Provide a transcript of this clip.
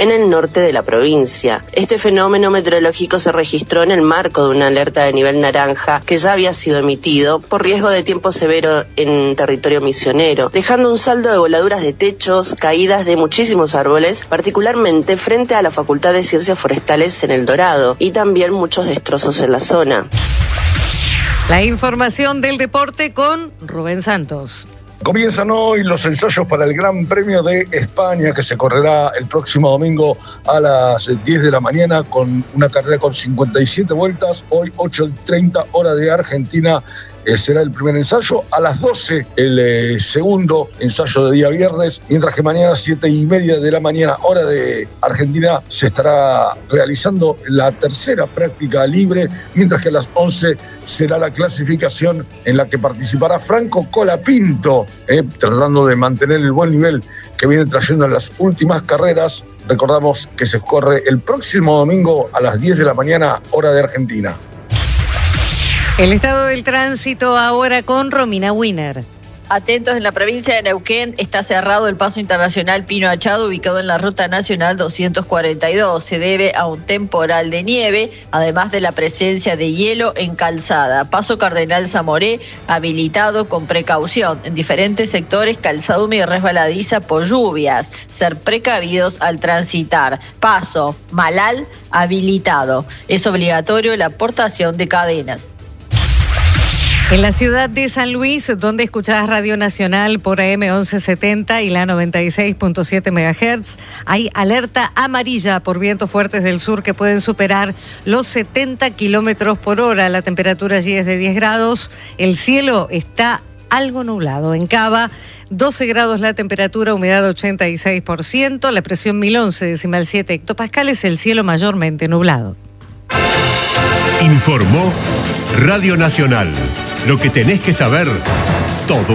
en el norte de la provincia. Este fenómeno meteorológico se registró en el marco de una alerta de nivel naranja que ya había sido emitido por riesgo de tiempo severo en territorio misionero, dejando un saldo de voladuras de techos, caídas de muchísimos árboles, particularmente frente a la Facultad de Ciencias Forestales en El Dorado, y también muchos destrozos en la zona. La información del deporte con Rubén Santos. Comienzan hoy los ensayos para el Gran Premio de España, que se correrá el próximo domingo a las 10 de la mañana con una carrera con 57 vueltas. Hoy 8:30 hora de Argentina será el primer ensayo. A las 12 el segundo ensayo de día viernes, mientras que mañana 7:30 de la mañana hora de Argentina se estará realizando la tercera práctica libre, mientras que a las 11 será la clasificación en la que participará Franco Colapinto, tratando de mantener el buen nivel que viene trayendo en las últimas carreras. Recordamos que se corre el próximo domingo a las 10 de la mañana hora de Argentina. El estado del tránsito ahora con Romina Wiener. Atentos, en la provincia de Neuquén está cerrado el paso internacional Pino Achado, ubicado en la ruta nacional 242. Se debe a un temporal de nieve, además de la presencia de hielo en calzada. Paso Cardenal Zamoré habilitado con precaución. En diferentes sectores, calzada húmeda y resbaladiza por lluvias. Ser precavidos al transitar. Paso Malal habilitado. Es obligatorio la portación de cadenas. En la ciudad de San Luis, donde escuchás Radio Nacional por AM 1170 y la 96.7 MHz, hay alerta amarilla por vientos fuertes del sur que pueden superar los 70 kilómetros por hora. La temperatura allí es de 10 grados. El cielo está algo nublado. En Cava, 12 grados la temperatura, humedad 86%, la presión 1011,7 hectopascales, el cielo mayormente nublado. Informó Radio Nacional. Lo que tenés que saber todo